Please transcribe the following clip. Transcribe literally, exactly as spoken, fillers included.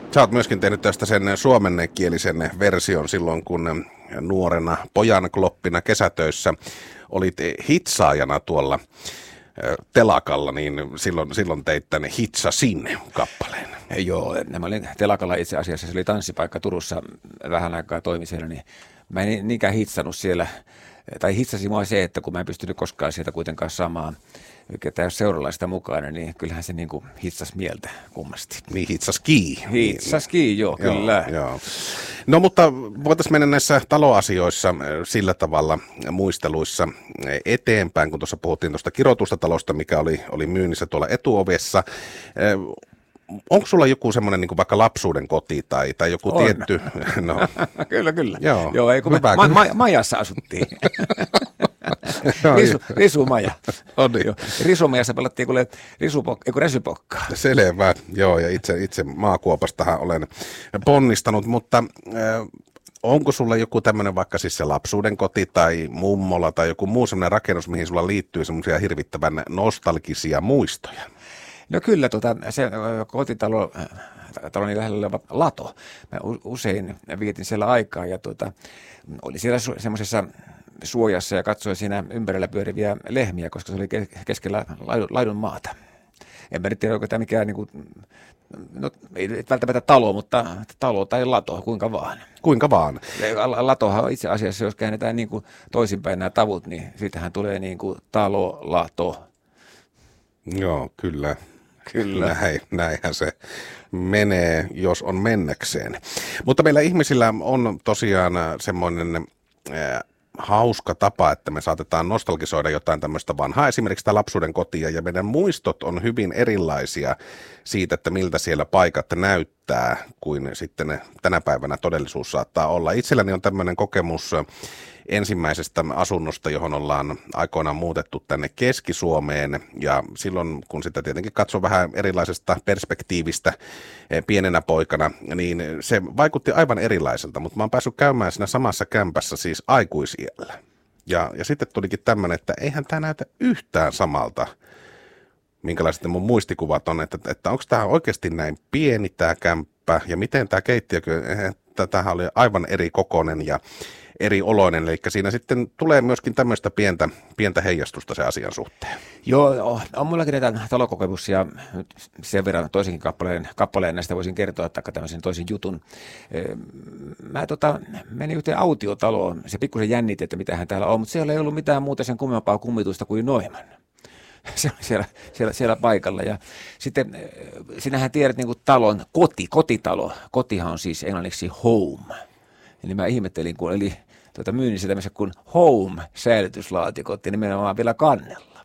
Sä oot myöskin tehnyt tästä sen suomenkielisen version silloin, kun nuorena pojan kloppina kesätöissä olit hitsaajana tuolla telakalla, niin silloin, silloin teit tänne Hitsasin kappaleen. Joo, nämä olin telakalla itse asiassa, se oli tanssipaikka Turussa, vähän aikaa toimi siellä, niin mä en niinkään hitsannut siellä, tai hitsasi mua se, että kun mä en pystynyt koskaan sieltä kuitenkaan saamaan ketään jos seuralaista mukana, niin kyllähän se niin kuin hitsasi mieltä kummasti. Niin hitsaski. Hitsaski, joo, kyllä. Joo, joo. No mutta voitaisiin mennä näissä taloasioissa sillä tavalla muisteluissa eteenpäin, kun tuossa puhuttiin tuosta kirotusta talosta, mikä oli, oli myynnissä tuolla etuovessa. Onko sulla joku semmoinen niin kuin vaikka lapsuuden koti tai, tai joku on. Tietty? No. Kyllä, kyllä. Joo, Joo ei, kun me ma- ma- majassa asuttiin. Risu, risumaja. On niin. Risumajassa pelattiin kuule risupok- resypokkaa. Selvä, joo, ja itse, itse maakuopastahan olen ponnistanut, mutta äh, onko sulla joku tämmöinen vaikka siis se lapsuuden koti tai mummola tai joku muu semmoinen rakennus, mihin sulla liittyy semmoisia hirvittävän nostalgisia muistoja? No kyllä, tuota, se kotitalo, taloni lähellä oleva lato. Mä usein vietin siellä aikaa ja tuota, oli siellä su- semmoisessa suojassa ja katsoin siinä ympärillä pyöriviä lehmiä, koska se oli keskellä laidun, laidun maata. En mä nyt tiedä, onko tämä mikään, niin kuin, no ei välttämättä talo, mutta talo tai lato, kuinka vaan. Kuinka vaan? Latohan itse asiassa, jos käännetään niin kuin toisinpäin nämä tavut, niin siitähän tulee niin kuin talo, lato. Joo, kyllä. Kyllä. Näin, näinhän se menee, jos on mennäkseen. Mutta meillä ihmisillä on tosiaan semmoinen äh, hauska tapa, että me saatetaan nostalgisoida jotain tämmöistä vanhaa, esimerkiksi tämä lapsuuden kotia, ja meidän muistot on hyvin erilaisia siitä, että miltä siellä paikat näyttää, kuin sitten ne tänä päivänä todellisuus saattaa olla. Itselläni on tämmöinen kokemus ensimmäisestä asunnosta, johon ollaan aikoinaan muutettu tänne Keski-Suomeen, ja silloin kun sitä tietenkin katsoo vähän erilaisesta perspektiivistä pienenä poikana, niin se vaikutti aivan erilaiselta, mutta mä oon päässyt käymään siinä samassa kämpässä siis aikuisiällä. Ja, ja sitten tulikin tämmöinen, että eihän tämä näytä yhtään samalta, minkälaiset mun muistikuvat on, että, että onko tämä oikeasti näin pieni tämä kämppä, ja miten tämä keittiö, tämähän oli aivan eri kokoinen ja eri oloinen, eli siinä sitten tulee myöskin tämmöistä pientä, pientä heijastusta se asian suhteen. Joo, on mullakin näitä talokokemuksia, sen verran toisenkin kappaleen, kappaleen näistä voisin kertoa, taikka tämmöisen toisen jutun. Mä tota, menin yhteen autiotaloon, se pikkusen jännitti, että mitähän täällä on, mutta siellä ei ollut mitään muuta sen kummempaa kummitusta kuin Noiman. Se on siellä, siellä, siellä paikalla. Ja sitten sinähän tiedät niin kuin talon koti, kotitalo. Kotihan on siis englanniksi home. Eli mä ihmettelin, kun oli tuota myynnissä tämmöisen kuin home-säilytyslaatikot ja nimenomaan vielä kannella.